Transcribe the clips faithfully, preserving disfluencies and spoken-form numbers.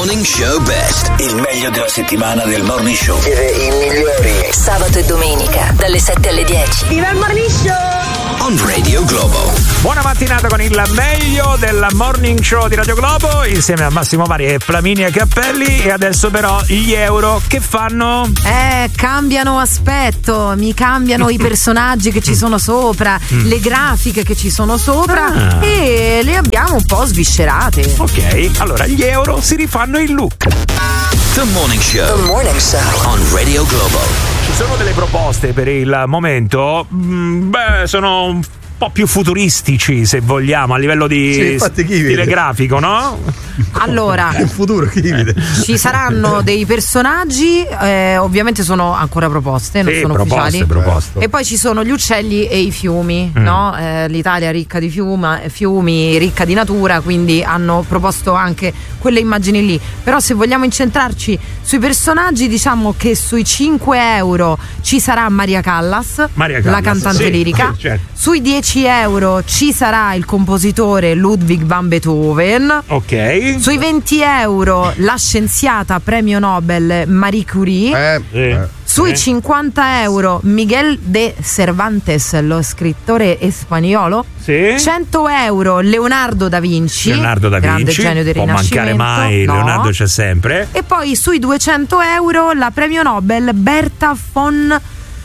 Morning Show Best. Il meglio della settimana del Morning Show. Siete i migliori. Sabato e domenica dalle sette alle dieci. Viva il Morning Show! On Radio Globo. Buona mattinata con il meglio del Morning Show di Radio Globo insieme a Massimo Vari e Flaminia Cappelli. E adesso però gli euro che fanno? Eh, cambiano aspetto, mi cambiano i personaggi che ci sono sopra, mm. le grafiche che ci sono sopra ah. e le abbiamo un po' sviscerate. Ok, allora gli euro si rifanno il look. The Morning Show. The Morning Show on Radio Globo. Ci sono delle proposte per il momento? Mm, beh, sono un po' più futuristici, se vogliamo, a livello di sì, infatti, chi stile grafico, no? Allora, in futuro chi vede? Ci saranno dei personaggi, eh, ovviamente sono ancora proposte, non sì, sono proposte, ufficiali. Proposte. E poi ci sono gli uccelli e i fiumi, mm. no? Eh, L'Italia ricca di fiuma, fiumi, ricca di natura, quindi hanno proposto anche quelle immagini lì. Però se vogliamo incentrarci sui personaggi, diciamo che sui cinque euro ci sarà Maria Callas, Maria Callas la cantante sì, lirica. Sì, certo. Sui dieci euro ci sarà il compositore Ludwig van Beethoven. Ok. Sui venti euro la scienziata premio Nobel Marie Curie. Eh, eh. Sui eh. cinquanta euro Miguel de Cervantes, lo scrittore spagnolo. Sì. cento euro Leonardo da Vinci. Leonardo da grande Vinci. genio del Può Rinascimento. mancare mai, no. Leonardo c'è sempre. E poi sui duecento euro la premio Nobel Berta von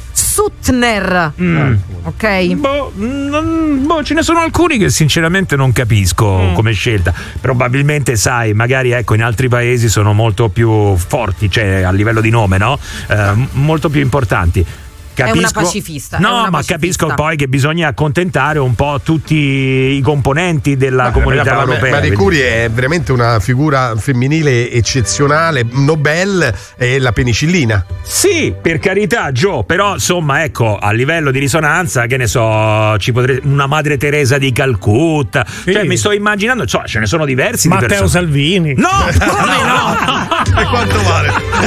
Suttner. Mm. Ok. Boh, non, boh, ce ne sono alcuni che sinceramente non capisco mm. come scelta. Probabilmente, sai, magari ecco in altri paesi sono molto più forti, cioè a livello di nome, no? Eh, molto più importanti. Capisco, è una pacifista. No, è una ma pacifista. capisco poi che bisogna accontentare un po' tutti i componenti della ma, comunità ma, europea. Marie Curie è veramente una figura femminile eccezionale, Nobel e la penicillina. Sì, per carità, Gio, però insomma, ecco, a livello di risonanza, che ne so, ci potrebbe una Madre Teresa di Calcutta. Sì. Cioè, mi sto immaginando, cioè, ce ne sono diversi. Matteo di Salvini. No, no, no. E quanto vale?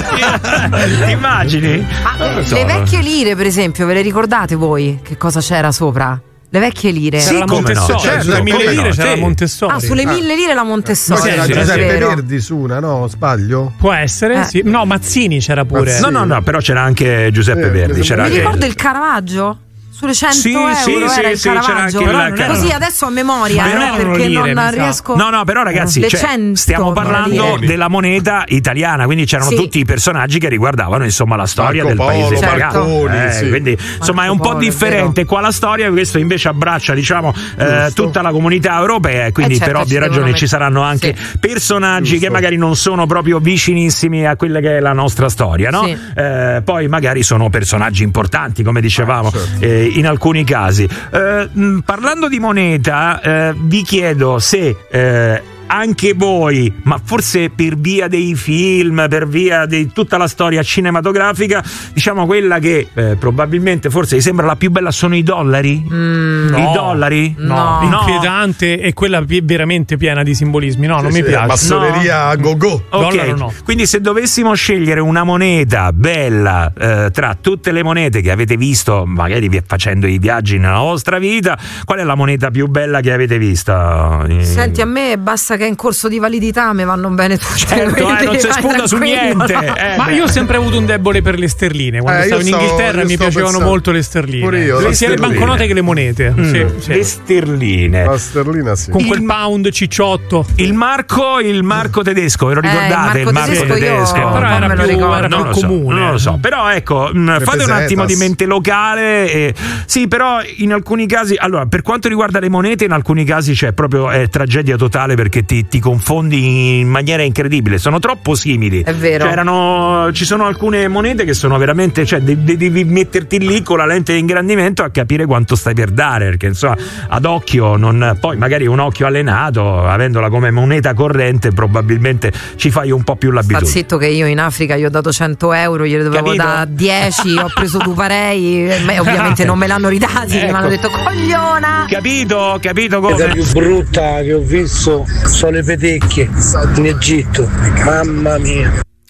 Ti immagini? Ma so. Le vecchie lire, per esempio, ve le ricordate voi che cosa c'era sopra? Le vecchie lire. C'era sì, la Montessori, no. certo, sulle mille lire no, c'era sì. la Montessori. Ah, sulle mille lire la Montessori. Ma c'era sì, Giuseppe sì. Verdi su una, no? Sbaglio? Può essere, eh. sì. No, Mazzini c'era pure. Mazzini. No, no, no, però c'era anche Giuseppe Eh, Verdi. C'era Mi anche... ricordo il Caravaggio. Sulle cento sì, euro sì, era sì, il sì, Caravaggio. c'era anche il... Così adesso a memoria, Ma eh, non perché lire, non mi sa. riesco. No, no, però ragazzi, Le cioè, cento stiamo parlando lire. della moneta italiana, quindi c'erano Sì. tutti i personaggi che riguardavano insomma la storia Marco del Polo, paese Certo. Marconi, eh, sì. quindi insomma è un Marco po' Polo, differente qua la storia, questo invece abbraccia diciamo eh, tutta la comunità europea e quindi Eh, certo, per ovvie ci devono ragioni met- ci saranno anche sì. personaggi Giusto. che magari non sono proprio vicinissimi a quella che è la nostra storia, no? Sì. Eh, poi magari sono personaggi importanti, come dicevamo, Ah, certo. eh, in alcuni casi. Eh, mh, parlando di moneta, eh, vi chiedo se eh, anche voi, ma forse per via dei film, per via di tutta la storia cinematografica, diciamo quella che eh, probabilmente forse vi sembra la più bella sono i dollari? Mm, I No. dollari? No. Inquietante e quella pi- veramente piena di simbolismi. No, non Sì, mi sì, piace. Massoneria a go go. Ok, Dollaro no. quindi se dovessimo scegliere una moneta bella eh, tra tutte le monete che avete visto, magari vi- facendo i viaggi nella vostra vita, qual è la moneta più bella che avete vista? Senti, a me basta che è in corso di validità, mi vanno bene tutte. Certo, quindi eh, non si vai sputa su tranquillo, niente. no. Eh, Ma beh. io ho sempre avuto un debole per le sterline. Quando Eh, io stavo in stavo- Inghilterra io mi stavo piacevano pensando. molto le sterline. Pure io, Le- le sia le sterline. banconote che le monete. Mm, Sì, sì. Le sterline. La sterlina sì. Con Il- quel pound cicciotto. Il marco, il marco tedesco, ve lo Eh, il ricordate? marco tedesco io- tedesco? eh, però non era me lo più, ricordo. era più Non lo so, comune. non lo so, però ecco, mh, fate un pesetas. attimo di mente locale. E, sì, però in alcuni casi, allora, per quanto riguarda le monete, in alcuni casi c'è proprio eh, tragedia totale perché ti, ti confondi in maniera incredibile, sono troppo simili. È vero. Cioè, erano, ci sono alcune monete che sono veramente, cioè de- de- devi metterti lì con la lente di ingrandimento a capire quanto stai per dare, perché insomma ad occhio non, poi magari un occhio allenato, avendola come moneta corrente, probabilmente ci fai un po' più Sta l'abitudine. zitto che io in Africa gli ho dato cento euro, gliene dovevo Capito? da dieci, ho preso due parei, e ovviamente non me l'hanno ridati, Ecco. mi hanno detto cogliona. Capito? Capito La come? più brutta che ho visto sono le petecchie in Egitto, mamma mia.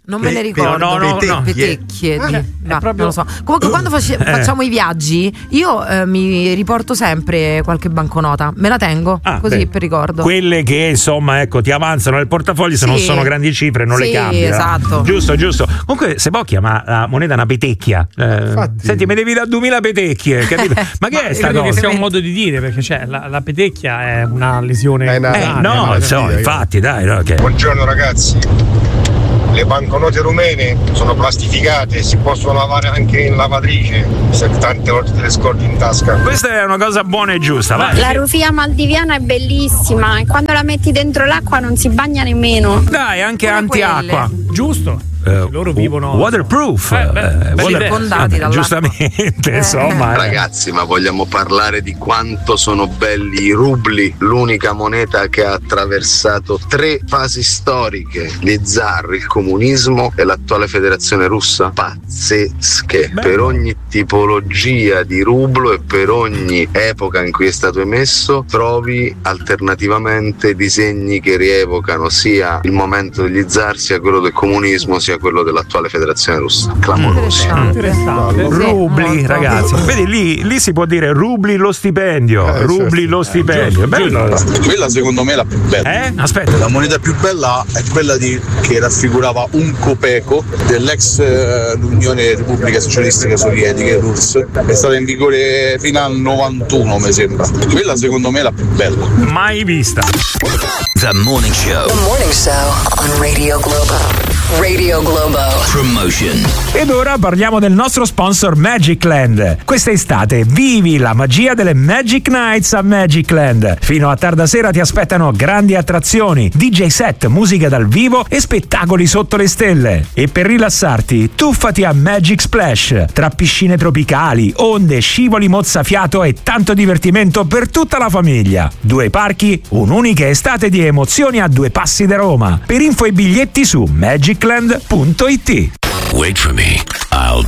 Non me ne Pe- ricordo. no, no, no. Petecchie. Eh, di- è no, proprio- non lo so. Comunque, quando face- facciamo i viaggi, io eh, mi riporto sempre qualche banconota. Me la tengo Ah, così beh, per ricordo. Quelle che insomma ecco ti avanzano nel portafoglio, se Sì. non sono grandi cifre non le Sì, cambi. no? esatto. Giusto, giusto. Comunque se Bocchia, ma la moneta è una petecchia. Eh, Infatti. senti, mi devi dare duemila petecchie, capito? Ma che è sta Credo che cosa? sia un modo di dire, perché cioè, la, la petecchia è una lesione. È una- Eh, grave, no, ma- insomma, infatti, dai, no, che- Buongiorno ragazzi, le banconote rumene sono plastificate, si possono lavare anche in lavatrice se tante volte te le scordi in tasca. Questa è una cosa buona e giusta, vai. La rufia maldiviana è bellissima e quando la metti dentro l'acqua non si bagna nemmeno. Dai, anche Pure antiacqua. Giusto. Eh, Loro vivono waterproof. Eh, beh, eh, beh, water- circondati dall'acqua. Giustamente, Eh. insomma. eh. Ragazzi, ma vogliamo parlare di quanto sono belli i rubli, l'unica moneta che ha attraversato tre fasi storiche, gli zar, il comunismo e l'attuale federazione russa? Pazzesche. Bello. Per ogni tipologia di rublo e per ogni epoca in cui è stato emesso trovi alternativamente disegni che rievocano sia il momento degli zar, sia quello del comunismo, sia quello dell'attuale federazione russa. Clamoroso. interessante. Rubli, molto. ragazzi. Vedi, lì, lì si può dire rubli lo stipendio. Eh, rubli certo. lo stipendio. Bello. Quella secondo me è la più bella. Eh? Aspetta. La moneta più bella è quella di, che raffigurava un copeco dell'ex eh, Unione Repubblica Socialistica Sovietica, R U R S. È stata in vigore fino al novantuno, mi sembra. Quella secondo me è la più bella. Mai vista. The Morning Show. The Morning Show on Radio Globo. Radio Globo. Promotion. Ed ora parliamo del nostro sponsor Magic Land. Questa estate vivi la magia delle Magic Nights a Magic Land. Fino a tarda sera ti aspettano grandi attrazioni, D J set, musica dal vivo e spettacoli sotto le stelle. E per rilassarti, tuffati a Magic Splash. Tra piscine tropicali, onde, scivoli mozzafiato e tanto divertimento per tutta la famiglia. Due parchi, un'unica estate di emozioni a due passi da Roma. Per info e biglietti su magicland punto it. Wait for me. I'll